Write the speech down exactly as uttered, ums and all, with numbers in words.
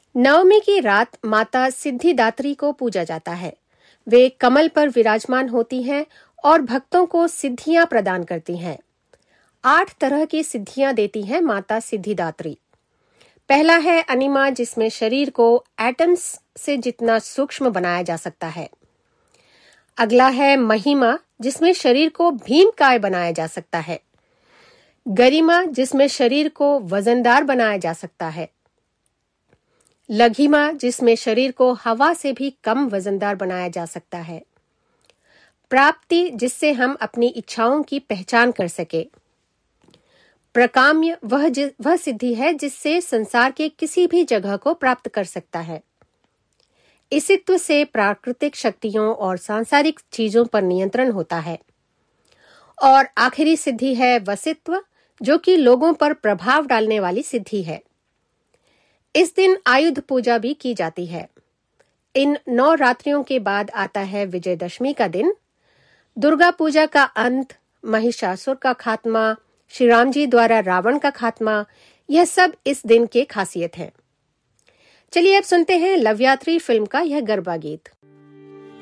नवमी की रात माता सिद्धिदात्री को पूजा जाता है। वे कमल पर विराजमान होती हैं और भक्तों को सिद्धियां प्रदान करती हैं। आठ तरह की सिद्धियां देती हैं माता सिद्धिदात्री। पहला है अनिमा, जिसमें शरीर को एटम्स से जितना सूक्ष्म बनाया जा सकता है। अगला है महिमा, जिसमें शरीर को भीमकाय बनाया जा सकता है। गरिमा, जिसमें शरीर को वजनदार बनाया जा सकता है। लघिमा, जिसमें शरीर को हवा से भी कम वजनदार बनाया जा सकता है। प्राप्ति, जिससे हम अपनी इच्छाओं की पहचान कर सके। प्रकाम्य, वह वह सिद्धि है जिससे संसार के किसी भी जगह को प्राप्त कर सकता है। इसित्व से प्राकृतिक शक्तियों और सांसारिक चीजों पर नियंत्रण होता है। और आखिरी सिद्धि है वसित्व, जो कि लोगों पर प्रभाव डालने वाली सिद्धि है। इस दिन आयुध पूजा भी की जाती है। इन नौ रात्रियों के बाद आता है विजयदशमी का दिन। दुर्गा पूजा का अंत, महिषासुर का खात्मा, श्री राम जी द्वारा रावण का खात्मा, यह सब इस दिन के खासियत है। चलिए अब सुनते हैं लवयात्री फिल्म का यह गरबा गीत।